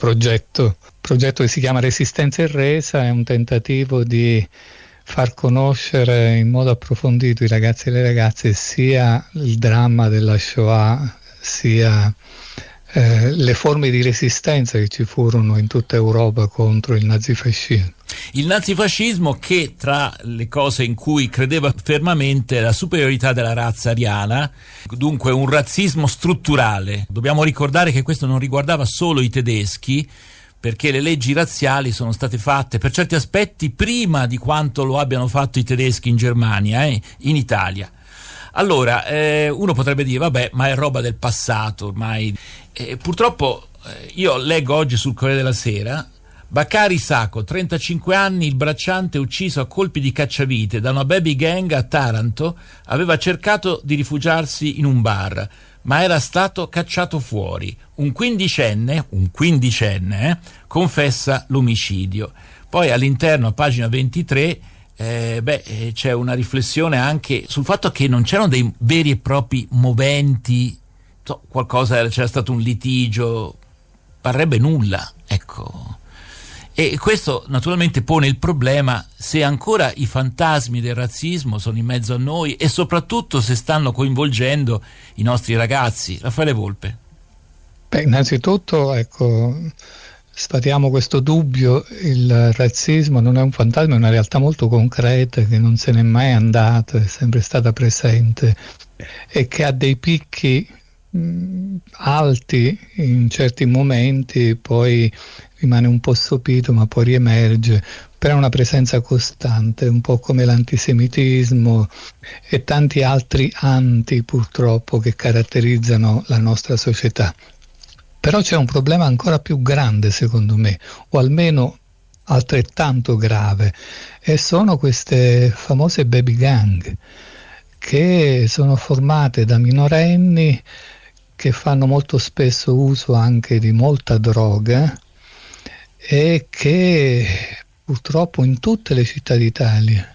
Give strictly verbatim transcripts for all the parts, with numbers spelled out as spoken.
progetto, progetto che si chiama Resistenza e Resa, è un tentativo di far conoscere in modo approfondito i ragazzi e le ragazze sia il dramma della Shoah, sia eh, le forme di resistenza che ci furono in tutta Europa contro il nazifascismo. Il nazifascismo che, tra le cose in cui credeva fermamente, la superiorità della razza ariana, dunque un razzismo strutturale. Dobbiamo ricordare che questo non riguardava solo i tedeschi, perché le leggi razziali sono state fatte per certi aspetti prima di quanto lo abbiano fatto i tedeschi in Germania, eh, in Italia. Allora, eh, uno potrebbe dire, vabbè, ma è roba del passato ormai. Eh, purtroppo eh, io leggo oggi sul Corriere della Sera: Bakari Sacco, trentacinque anni, il bracciante ucciso a colpi di cacciavite da una baby gang a Taranto, aveva cercato di rifugiarsi in un bar, ma era stato cacciato fuori. Un quindicenne, un quindicenne, eh, confessa l'omicidio. Poi all'interno, a pagina ventitré, eh, beh, eh, c'è una riflessione anche sul fatto che non c'erano dei veri e propri moventi, so, qualcosa, c'era stato un litigio, parrebbe nulla, ecco. E questo naturalmente pone il problema se ancora i fantasmi del razzismo sono in mezzo a noi e soprattutto se stanno coinvolgendo i nostri ragazzi. Raffaele Volpe. Beh, innanzitutto, ecco, sfatiamo questo dubbio: il razzismo non è un fantasma, è una realtà molto concreta che non se n'è mai andata, è sempre stata presente e che ha dei picchi mh, alti in certi momenti, poi rimane un po' sopito ma poi riemerge, però è una presenza costante, un po' come l'antisemitismo e tanti altri anti purtroppo che caratterizzano la nostra società. Però c'è un problema ancora più grande secondo me, o almeno altrettanto grave, e sono queste famose baby gang che sono formate da minorenni che fanno molto spesso uso anche di molta droga e che purtroppo in tutte le città d'Italia,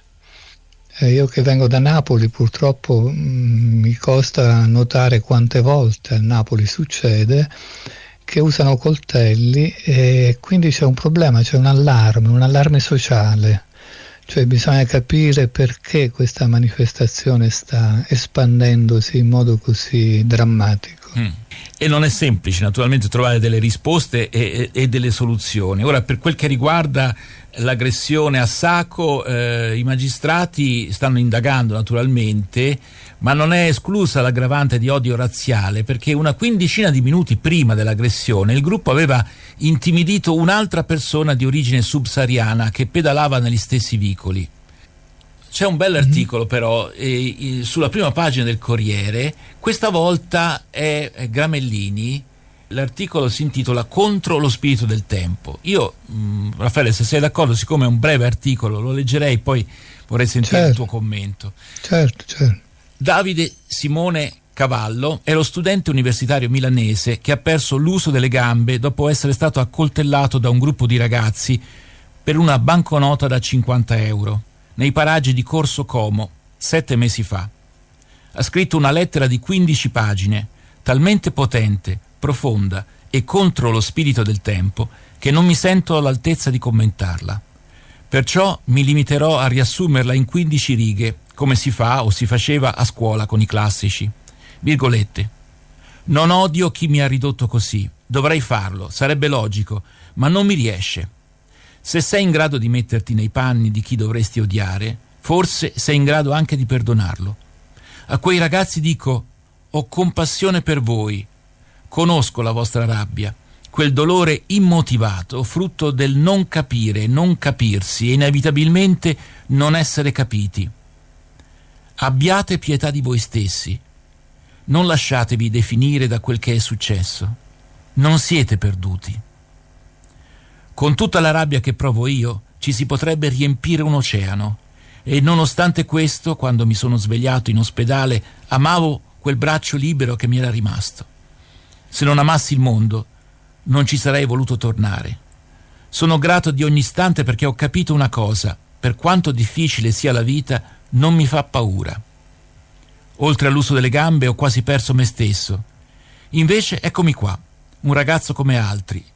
eh, io che vengo da Napoli purtroppo mh, mi costa notare quante volte a Napoli succede che usano coltelli, e quindi c'è un problema, c'è un allarme, un allarme sociale, cioè bisogna capire perché questa manifestazione sta espandendosi in modo così drammatico. Mm. E non è semplice naturalmente trovare delle risposte e, e, e delle soluzioni. Ora, per quel che riguarda l'aggressione a Sacco, eh, i magistrati stanno indagando naturalmente, ma non è esclusa l'aggravante di odio razziale, perché una quindicina di minuti prima dell'aggressione il gruppo aveva intimidito un'altra persona di origine subsahariana che pedalava negli stessi vicoli. C'è un bell'articolo però eh, sulla prima pagina del Corriere, questa volta è, è Gramellini, l'articolo si intitola Contro lo spirito del tempo. Io, mh, Raffaele, se sei d'accordo, siccome è un breve articolo, lo leggerei, poi vorrei sentire certo. il tuo commento. Certo, certo. Davide Simone Cavallo è lo studente universitario milanese che ha perso l'uso delle gambe dopo essere stato accoltellato da un gruppo di ragazzi per una banconota da cinquanta euro. Nei paraggi di Corso Como, sette mesi fa. Ha scritto una lettera di quindici pagine, talmente potente, profonda e contro lo spirito del tempo che non mi sento all'altezza di commentarla. Perciò mi limiterò a riassumerla in quindici righe, come si fa o si faceva a scuola con i classici. Virgolette. Non odio chi mi ha ridotto così, dovrei farlo, sarebbe logico, ma non mi riesce. Se sei in grado di metterti nei panni di chi dovresti odiare, forse sei in grado anche di perdonarlo. A quei ragazzi dico: ho compassione per voi, conosco la vostra rabbia, quel dolore immotivato, frutto del non capire, non capirsi e inevitabilmente non essere capiti. Abbiate pietà di voi stessi, non lasciatevi definire da quel che è successo, non siete perduti. Con tutta la rabbia che provo io, ci si potrebbe riempire un oceano, e nonostante questo, quando mi sono svegliato in ospedale, amavo quel braccio libero che mi era rimasto. Se non amassi il mondo, non ci sarei voluto tornare. Sono grato di ogni istante perché ho capito una cosa: per quanto difficile sia la vita, non mi fa paura. Oltre all'uso delle gambe ho quasi perso me stesso. Invece eccomi qua, un ragazzo come altri,